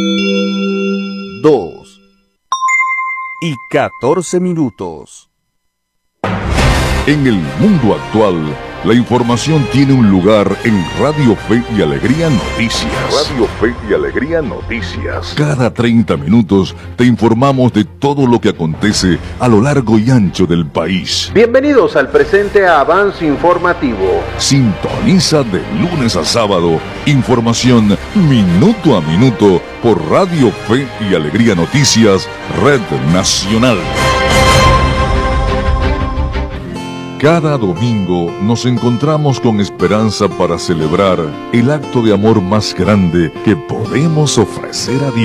2:14. En el mundo actual, la información tiene un lugar en Radio Fe y Alegría Noticias. Radio Fe y Alegría Noticias. Cada 30 minutos te informamos de todo lo que acontece a lo largo y ancho del país. Bienvenidos al presente avance informativo. Sintoniza de lunes a sábado información minuto a minuto por Radio Fe y Alegría Noticias, Red Nacional. Cada domingo nos encontramos con esperanza para celebrar el acto de amor más grande que podemos ofrecer a Dios.